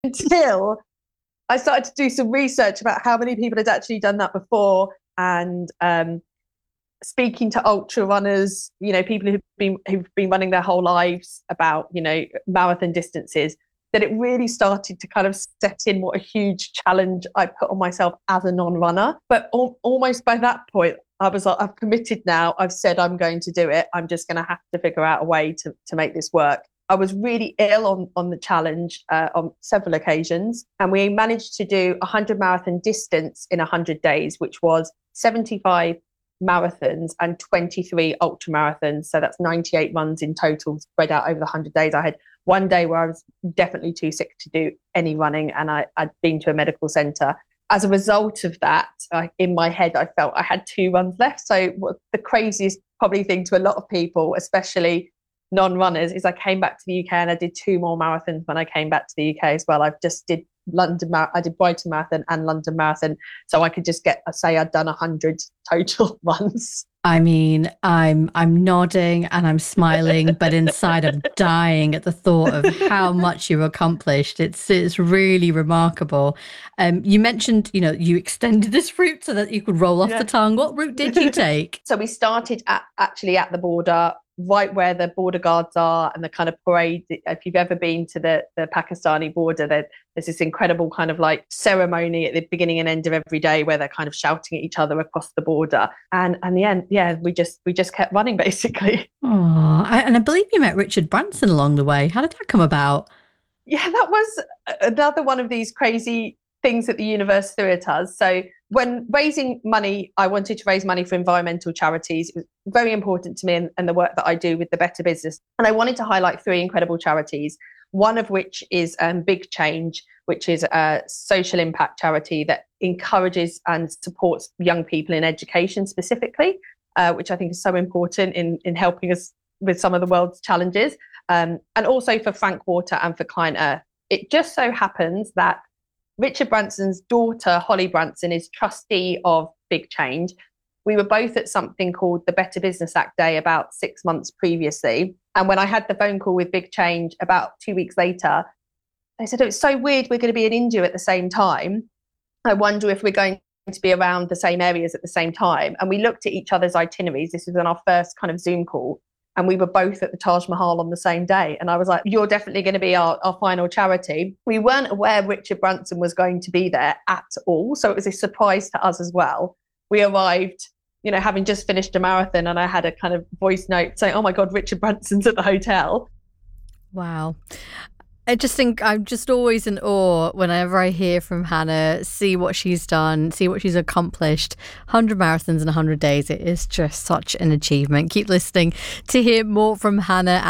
until I started to do some research about how many people had actually done that before, and speaking to ultra runners, people who've been running their whole lives about, marathon distances, that it really started to kind of set in what a huge challenge I put on myself as a non-runner. But almost by that point, I was like, I've committed now. I've said I'm going to do it. I'm just going to have to figure out a way to make this work. I was really ill on the challenge on several occasions, and we managed to do 100 marathon distance in 100 days, which was 75 marathons and 23 ultra marathons. So that's 98 runs in total spread out over the 100 days. I had one day where I was definitely too sick to do any running, and I'd been to a medical centre. As a result of that, in my head, I felt I had 2 runs left. So the craziest probably thing to a lot of people, especially non-runners, is I came back to the UK and I did 2 more marathons when I came back to the UK as well. I just did I did Brighton Marathon and London Marathon, so I could just say I'd done 100 total runs. I mean, I'm nodding and I'm smiling, but inside I'm dying at the thought of how much you accomplished. It's really remarkable. You mentioned, you extended this route so that you could roll off the tongue. What route did you take? So we started actually at the border, right where the border guards are, and the kind of parade. If you've ever been to the Pakistani border, there's this incredible kind of like ceremony at the beginning and end of every day where they're kind of shouting at each other across the border. And the end, we just kept running basically. Oh, and I believe you met Richard Branson along the way. How did that come about? Yeah, that was another one of these crazy things that the universe threw at us. So when raising money, I wanted to raise money for environmental charities. It was very important to me and the work that I do with the Better Business. And I wanted to highlight 3 incredible charities, one of which is Big Change, which is a social impact charity that encourages and supports young people in education specifically, which I think is so important in helping us with some of the world's challenges, and also for Frank Water and for Client Earth. It just so happens that Richard Branson's daughter, Holly Branson, is trustee of Big Change. We were both at something called the Better Business Act Day about 6 months previously. And when I had the phone call with Big Change about 2 weeks later, they said, "Oh, it's so weird, we're going to be in India at the same time. I wonder if we're going to be around the same areas at the same time." And we looked at each other's itineraries. This was on our first kind of Zoom call. And we were both at the Taj Mahal on the same day. And I was like, "You're definitely going to be our final charity." We weren't aware Richard Branson was going to be there at all. So it was a surprise to us as well. We arrived, having just finished a marathon, and I had a kind of voice note saying, "Oh my God, Richard Branson's at the hotel." Wow. I just think I'm just always in awe whenever I hear from Hannah, see what she's done, see what she's accomplished. 100 marathons in 100 days. It is just such an achievement. Keep listening to hear more from Hannah